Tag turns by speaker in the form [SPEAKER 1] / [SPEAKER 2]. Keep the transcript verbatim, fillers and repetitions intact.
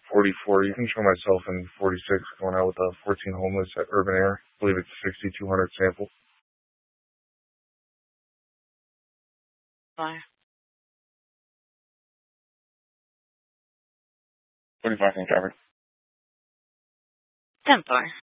[SPEAKER 1] forty-four. You can show myself in forty-six going out with a fourteen homeless at Urban Air. I believe it's sixty-two hundred sample.
[SPEAKER 2] Bye.
[SPEAKER 1] forty-five, driver.
[SPEAKER 2] ten four.